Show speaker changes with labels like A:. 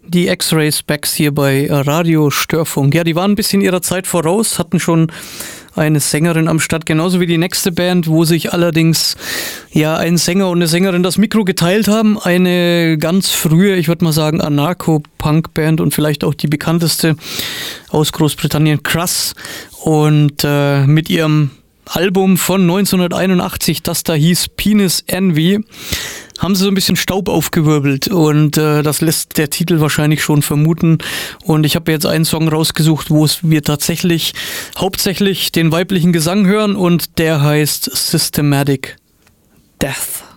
A: die X-Ray Specs hier bei Radio Störfunk. Ja, die waren ein bisschen ihrer Zeit voraus, hatten schon eine Sängerin am Start, genauso wie die nächste Band, wo sich allerdings ja ein Sänger und eine Sängerin das Mikro geteilt haben. Eine ganz frühe, ich würde mal sagen, Anarcho-Punk-Band und vielleicht auch die bekannteste aus Großbritannien, Cruss. Und mit ihrem Album von 1981, das da hieß Penis Envy, haben sie so ein bisschen Staub aufgewirbelt und das lässt der Titel wahrscheinlich schon vermuten. Und ich habe jetzt einen Song rausgesucht, wo wir tatsächlich hauptsächlich den weiblichen Gesang hören und der heißt Systematic Death.